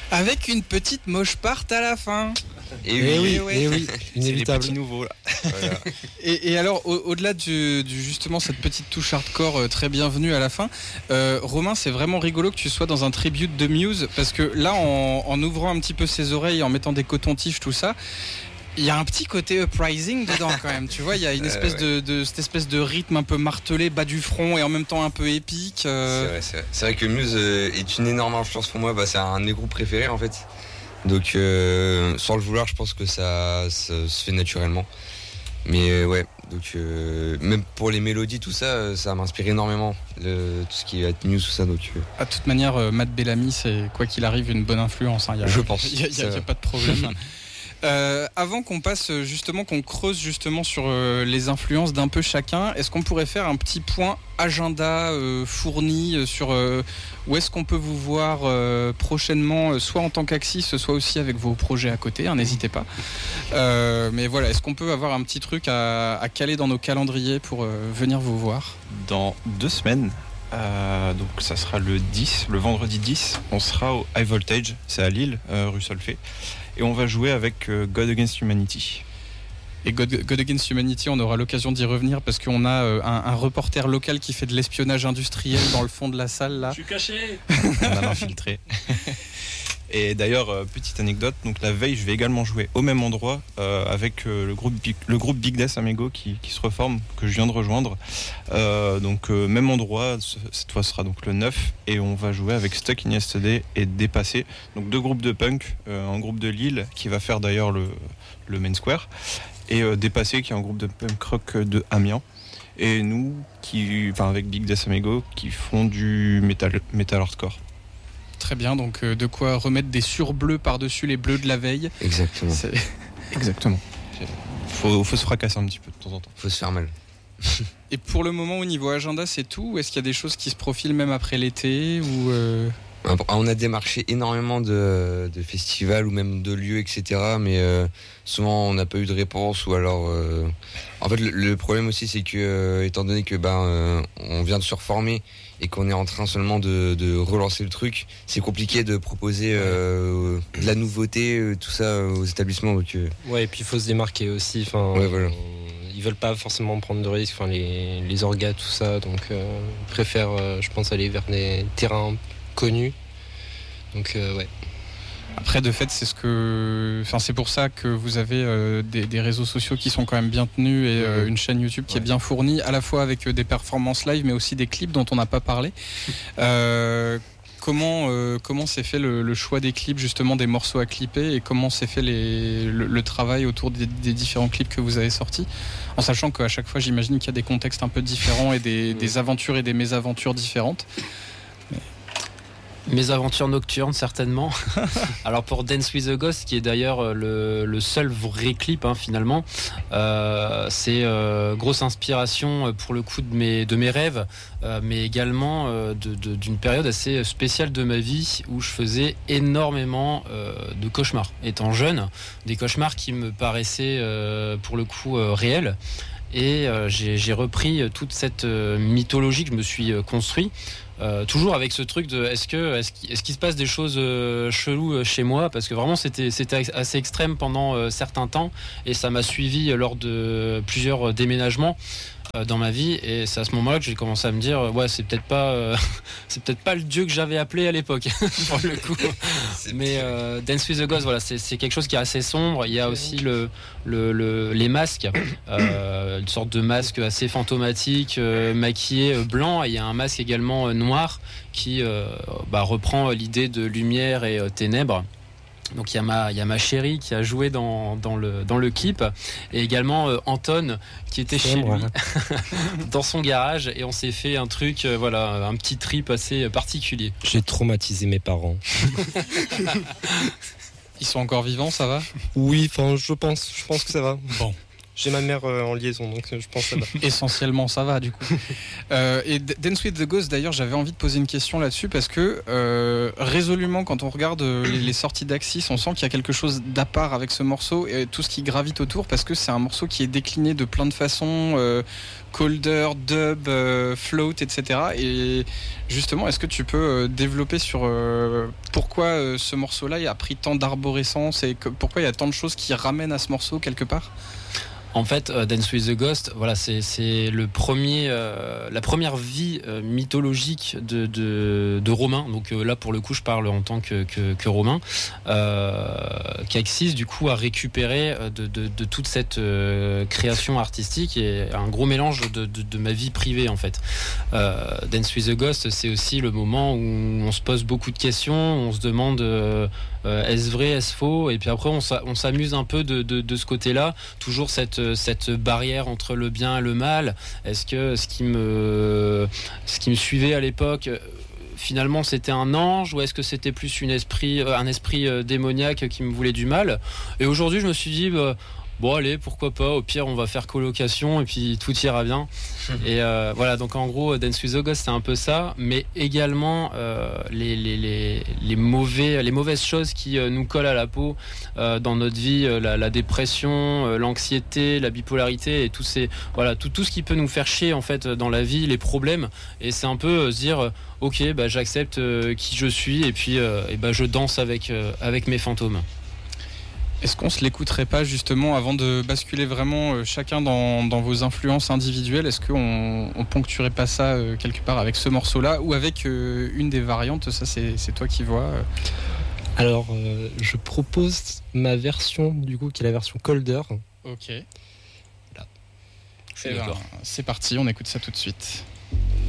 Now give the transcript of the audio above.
Avec une petite moche part à la fin. Et oui, inévitable. C'est les petits nouveaux là. Voilà. Et alors, au-delà du justement cette petite touche hardcore très bienvenue à la fin, Romain, c'est vraiment rigolo que tu sois dans un tribute de Muse, parce que là, en ouvrant un petit peu ses oreilles, en mettant des cotons-tiges, tout ça, il y a un petit côté uprising dedans quand même, tu vois, il y a une espèce de cette espèce de rythme un peu martelé, bas du front et en même temps un peu épique. C'est vrai que Muse est une énorme influence pour moi, c'est un de mes groupes préférés en fait. Donc sans le vouloir, je pense que ça se fait naturellement. Mais ouais, donc même pour les mélodies, tout ça, ça m'inspire énormément, tout ce qui est Muse, tout ça. Donc, de toute manière, Matt Bellamy, c'est quoi qu'il arrive une bonne influence. Hein, je pense. Il y a pas de problème. Avant qu'on passe justement, qu'on creuse justement sur les influences d'un peu chacun, est-ce qu'on pourrait faire un petit point agenda fourni sur où est-ce qu'on peut vous voir prochainement, soit en tant qu'Axis, soit aussi avec vos projets à côté, hein, n'hésitez pas. Mais voilà, est-ce qu'on peut avoir un petit truc à caler dans nos calendriers pour venir vous voir ? Dans 2 semaines, donc ça sera le vendredi 10, on sera au High Voltage, c'est à Lille, rue Solfay. Et on va jouer avec God Against Humanity. Et God Against Humanity, on aura l'occasion d'y revenir parce qu'on a un reporter local qui fait de l'espionnage industriel dans le fond de la salle là. Je suis caché. On a infiltré. Et d'ailleurs, petite anecdote, donc la veille, je vais également jouer au même endroit avec le groupe Big Death Amigo qui se reforme, que je viens de rejoindre. Donc même endroit, cette fois sera donc le 9, et on va jouer avec Stuck in Yesterday et Dépassé, donc 2 groupes de punk, un groupe de Lille qui va faire d'ailleurs le Main Square, et Dépassé qui est un groupe de punk rock de Amiens. Et nous, avec Big Death Amigo, qui font du metal hardcore. Très bien, donc de quoi remettre des surbleus par-dessus les bleus de la veille. Exactement. Exactement. Faut se fracasser un petit peu de temps en temps. Faut se faire mal. Et pour le moment, au niveau agenda, c'est tout ? Ou est-ce qu'il y a des choses qui se profilent même après l'été ou On a démarché énormément de festivals ou même de lieux, etc. Mais souvent, on n'a pas eu de réponse. Ou alors... En fait, le problème aussi, c'est que, étant donné que on vient de se reformer et qu'on est en train seulement de relancer le truc, c'est compliqué de proposer de la nouveauté, tout ça aux établissements. Donc, Ouais, et puis il faut se démarquer aussi. Ouais, voilà. Ils veulent pas forcément prendre de risques, les orgas, tout ça. Donc ils préfèrent, je pense, aller vers des terrains connus. Donc ouais. Après, de fait, c'est pour ça que vous avez des réseaux sociaux qui sont quand même bien tenus et une chaîne YouTube qui est bien fournie, à la fois avec des performances live, mais aussi des clips dont on n'a pas parlé. Comment s'est fait le choix des clips, justement des morceaux à clipper, et comment s'est fait le travail autour des différents clips que vous avez sortis, en sachant qu'à chaque fois, j'imagine qu'il y a des contextes un peu différents et des aventures et des mésaventures différentes. Mes aventures nocturnes, certainement. Alors pour Dance with a Ghost, qui est d'ailleurs le seul vrai clip finalement, c'est grosse inspiration pour le coup de mes rêves, mais également d'une période assez spéciale de ma vie où je faisais énormément de cauchemars. Étant jeune, des cauchemars qui me paraissaient pour le coup réels. Et j'ai repris toute cette mythologie que je me suis construit. Toujours avec ce truc de est-ce qu'il se passe des choses cheloues chez moi, parce que vraiment c'était assez extrême pendant certains temps, et ça m'a suivi lors de plusieurs déménagements dans ma vie, et c'est à ce moment-là que j'ai commencé à me dire c'est peut-être pas le dieu que j'avais appelé à l'époque pour le coup. Mais Dance with the Ghost, voilà, c'est quelque chose qui est assez sombre. Il y a aussi les masques, une sorte de masque assez fantomatique, maquillé blanc, et il y a un masque également noir qui reprend l'idée de lumière et ténèbres. Donc il y a ma chérie qui a joué dans le clip, et également Anton qui était chez lui dans son garage, et on s'est fait un truc un petit trip assez particulier. J'ai traumatisé mes parents. Ils sont encore vivants, ça va ? Oui, je pense que ça va. Bon. J'ai ma mère en liaison, donc je pense que ça va. Essentiellement, ça va du coup. Et Dance with the Ghost, d'ailleurs, j'avais envie de poser une question là-dessus parce que résolument, quand on regarde les sorties d'Axis, on sent qu'il y a quelque chose d'à part avec ce morceau et tout ce qui gravite autour, parce que c'est un morceau qui est décliné de plein de façons, colder, dub, float, etc. Et justement, est-ce que tu peux développer sur pourquoi ce morceau-là a pris tant d'arborescence et pourquoi il y a tant de choses qui ramènent à ce morceau quelque part ? En fait, Dance with the Ghost, voilà, c'est le premier, la première vie mythologique de Romain. Donc là, pour le coup, je parle en tant que Romain, qu'Axis du coup a récupéré de toute cette création artistique et un gros mélange de ma vie privée en fait. Dance with the Ghost, c'est aussi le moment où on se pose beaucoup de questions, on se demande est-ce vrai, est-ce faux, et puis après on s'amuse un peu de ce côté-là, toujours cette barrière entre le bien et le mal. Est-ce que ce qui me suivait à l'époque finalement c'était un ange, ou est-ce que c'était plus un esprit démoniaque qui me voulait du mal? Et aujourd'hui je me suis dit bon allez, pourquoi pas, au pire on va faire colocation et puis tout ira bien. Et voilà, donc en gros Dance with the Ghost c'est un peu ça, mais également les mauvaises choses qui nous collent à la peau dans notre vie, la dépression, l'anxiété, la bipolarité et tout ce qui peut nous faire chier en fait dans la vie, les problèmes. Et c'est un peu se dire ok, j'accepte qui je suis et puis je danse avec mes fantômes. Est-ce qu'on se l'écouterait pas justement avant de basculer vraiment chacun dans vos influences individuelles? Est-ce qu'on ponctuerait pas ça quelque part avec ce morceau-là ou avec une des variantes? Ça c'est toi qui vois. Alors je propose ma version du coup qui est la version Colder. Ok. Voilà. C'est parti, on écoute ça tout de suite.